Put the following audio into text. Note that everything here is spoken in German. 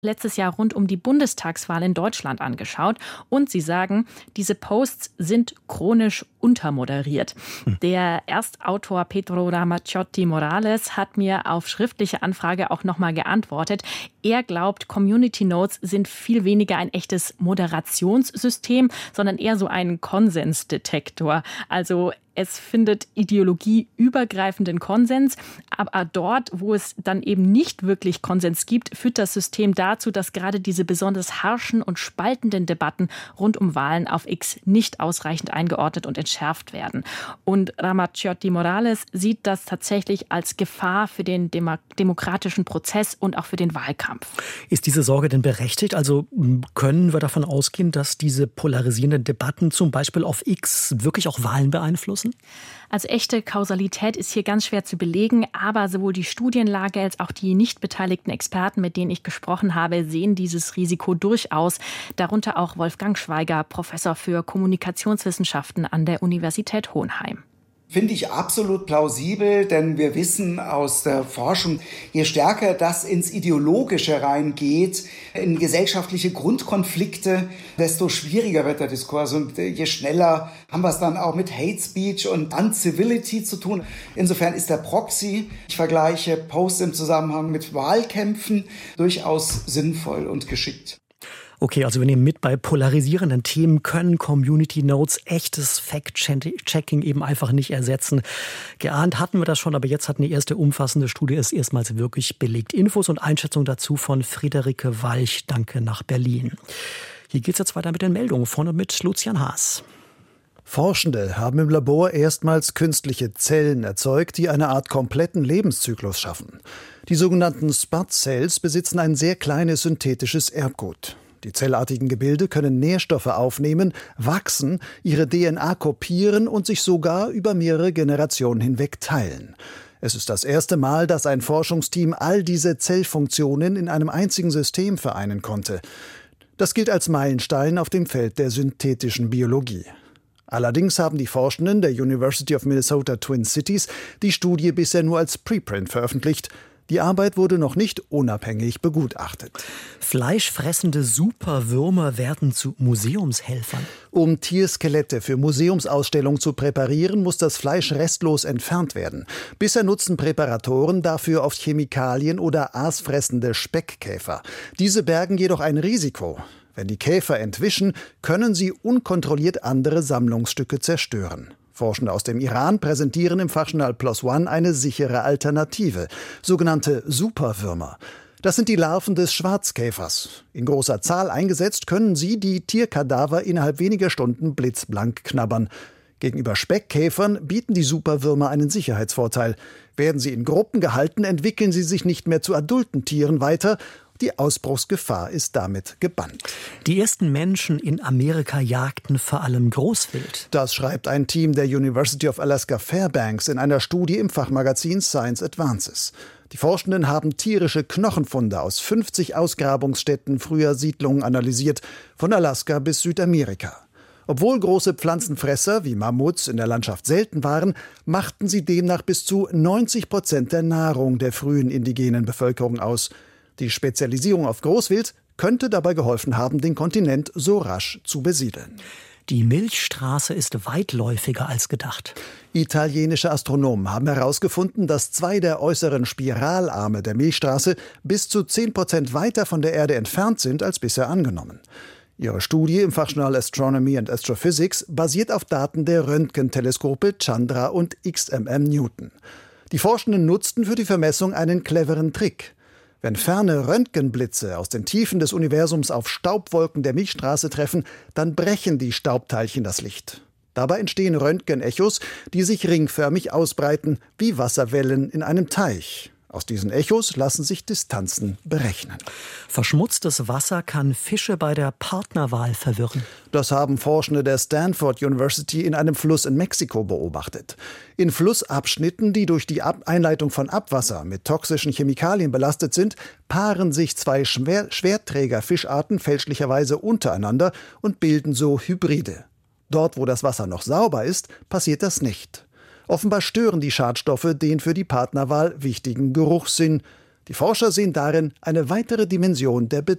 letztes Jahr rund um die Bundestagswahl in Deutschland angeschaut und sie sagen, diese Posts sind chronisch untermoderiert. Der Erstautor Pedro Ramazzotti Morales hat mir auf schriftliche Anfrage auch nochmal geantwortet. Er glaubt, Community Notes sind viel weniger ein echtes Moderationssystem, sondern eher so ein Konsensdetektor. Also es findet ideologieübergreifenden Konsens, aber dort, wo es dann eben nicht wirklich Konsens gibt, führt das System dazu, dass gerade diese besonders harschen und spaltenden Debatten rund um Wahlen auf X nicht ausreichend eingeordnet und entschärft werden. Und Ramazzotti Morales sieht das tatsächlich als Gefahr für den demokratischen Prozess und auch für den Wahlkampf. Ist diese Sorge denn berechtigt? Also können wir davon ausgehen, dass diese polarisierenden Debatten zum Beispiel auf X wirklich auch Wahlen beeinflussen? Also echte Kausalität ist hier ganz schwer zu belegen, aber sowohl die Studienlage als auch die nicht beteiligten Experten, mit denen ich gesprochen habe, sehen dieses Risiko durchaus. Darunter auch Wolfgang Schweiger, Professor für Kommunikationswissenschaften an der Universität Hohenheim. Finde ich absolut plausibel, denn wir wissen aus der Forschung, je stärker das ins Ideologische reingeht, in gesellschaftliche Grundkonflikte, desto schwieriger wird der Diskurs und je schneller haben wir es dann auch mit Hate Speech und Uncivility zu tun. Insofern ist der Proxy, ich vergleiche Posts im Zusammenhang mit Wahlkämpfen, durchaus sinnvoll und geschickt. Okay, also wir nehmen mit, bei polarisierenden Themen können Community Notes echtes Fact-Checking eben einfach nicht ersetzen. Geahnt hatten wir das schon, aber jetzt hat eine erste umfassende Studie es erstmals wirklich belegt. Infos und Einschätzungen dazu von Friederike Walch. Danke nach Berlin. Hier geht's jetzt weiter mit den Meldungen. Vorne mit Lucian Haas. Forschende haben im Labor erstmals künstliche Zellen erzeugt, die eine Art kompletten Lebenszyklus schaffen. Die sogenannten Spud-Cells besitzen ein sehr kleines synthetisches Erbgut. Die zellartigen Gebilde können Nährstoffe aufnehmen, wachsen, ihre DNA kopieren und sich sogar über mehrere Generationen hinweg teilen. Es ist das erste Mal, dass ein Forschungsteam all diese Zellfunktionen in einem einzigen System vereinen konnte. Das gilt als Meilenstein auf dem Feld der synthetischen Biologie. Allerdings haben die Forschenden der University of Minnesota Twin Cities die Studie bisher nur als Preprint veröffentlicht. Die Arbeit wurde noch nicht unabhängig begutachtet. Fleischfressende Superwürmer werden zu Museumshelfern. Um Tierskelette für Museumsausstellungen zu präparieren, muss das Fleisch restlos entfernt werden. Bisher nutzen Präparatoren dafür oft Chemikalien oder aasfressende Speckkäfer. Diese bergen jedoch ein Risiko. Wenn die Käfer entwischen, können sie unkontrolliert andere Sammlungsstücke zerstören. Forschende aus dem Iran präsentieren im Fachjournal PLOS ONE eine sichere Alternative, sogenannte Superwürmer. Das sind die Larven des Schwarzkäfers. In großer Zahl eingesetzt können sie die Tierkadaver innerhalb weniger Stunden blitzblank knabbern. Gegenüber Speckkäfern bieten die Superwürmer einen Sicherheitsvorteil. Werden sie in Gruppen gehalten, entwickeln sie sich nicht mehr zu adulten Tieren weiter. Die Ausbruchsgefahr ist damit gebannt. Die ersten Menschen in Amerika jagten vor allem Großwild. Das schreibt ein Team der University of Alaska Fairbanks in einer Studie im Fachmagazin Science Advances. Die Forschenden haben tierische Knochenfunde aus 50 Ausgrabungsstätten früher Siedlungen analysiert, von Alaska bis Südamerika. Obwohl große Pflanzenfresser wie Mammuts in der Landschaft selten waren, machten sie demnach bis zu 90% der Nahrung der frühen indigenen Bevölkerung aus. Die Spezialisierung auf Großwild könnte dabei geholfen haben, den Kontinent so rasch zu besiedeln. Die Milchstraße ist weitläufiger als gedacht. Italienische Astronomen haben herausgefunden, dass 2 der äußeren Spiralarme der Milchstraße bis zu 10% weiter von der Erde entfernt sind als bisher angenommen. Ihre Studie im Fachjournal Astronomy and Astrophysics basiert auf Daten der Röntgenteleskope Chandra und XMM Newton. Die Forschenden nutzten für die Vermessung einen cleveren Trick. Wenn ferne Röntgenblitze aus den Tiefen des Universums auf Staubwolken der Milchstraße treffen, dann brechen die Staubteilchen das Licht. Dabei entstehen Röntgenechos, die sich ringförmig ausbreiten, wie Wasserwellen in einem Teich. Aus diesen Echos lassen sich Distanzen berechnen. Verschmutztes Wasser kann Fische bei der Partnerwahl verwirren. Das haben Forschende der Stanford University in einem Fluss in Mexiko beobachtet. In Flussabschnitten, die durch die Einleitung von Abwasser mit toxischen Chemikalien belastet sind, paaren sich 2 Schwerträgerfischarten fälschlicherweise untereinander und bilden so Hybride. Dort, wo das Wasser noch sauber ist, passiert das nicht. Offenbar stören die Schadstoffe den für die Partnerwahl wichtigen Geruchssinn. Die Forscher sehen darin eine weitere Dimension der